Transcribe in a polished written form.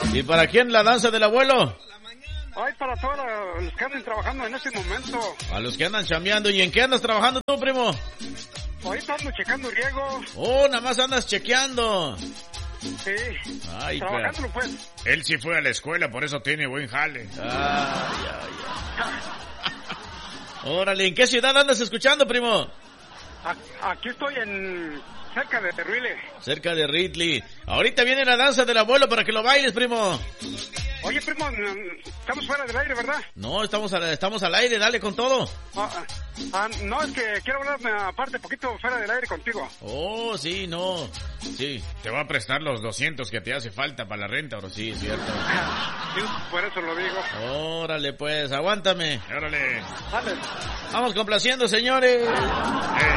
¿Y para quién la danza del abuelo? Ay, para todos los que andan trabajando en este momento. A los que andan chambeando. ¿Y en qué andas trabajando tú, primo? Ahorita ando checando riego. Oh, nada más andas chequeando. Sí. Ay, trabajándolo pues. Él sí fue a la escuela, por eso tiene buen jale. Ay. Órale, ¿en qué ciudad andas escuchando, primo? Aquí estoy cerca de Ridley. Cerca de Ridley. Ahorita viene la danza del abuelo para que lo bailes, primo. Oye, primo, estamos fuera del aire, ¿verdad? No, estamos al aire, dale con todo. No, es que quiero hablarme aparte poquito fuera del aire contigo. Oh, sí, no. Sí. Te va a prestar los 200 que te hace falta para la renta, bro. Sí, cierto. Sí, por eso lo digo. Órale, pues, aguántame. Órale. Dale. Vamos complaciendo, señores.